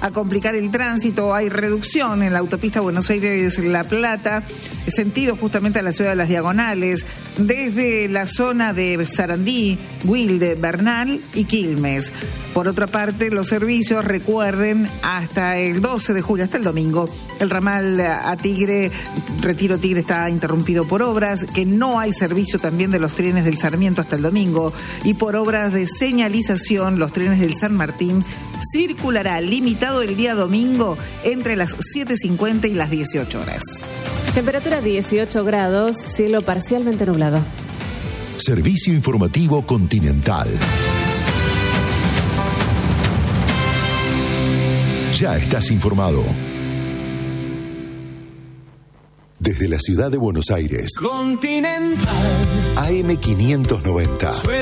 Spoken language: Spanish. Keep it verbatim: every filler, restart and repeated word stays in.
a complicar el tránsito. Hay reducción en la autopista Buenos Aires-La Plata, sentido justamente a la ciudad de Las Diagonales, desde la zona de Sarandí, Wilde, Bernal y Quilmes. Por otra parte, los servicios, recuerden, hasta el doce de julio, hasta el domingo, el ramal a Tigre, Retiro Tigre, está interrumpido por obras, que no hay servicio también de los trenes del Sarmiento hasta el domingo, y por obras de señalización, los trenes del San Martín circulará limitado el día domingo entre las siete cincuenta y las dieciocho horas. Temperatura dieciocho grados, cielo parcialmente nublado. Servicio informativo Continental. Ya estás informado. Desde la ciudad de Buenos Aires, Continental. A M quinientos noventa.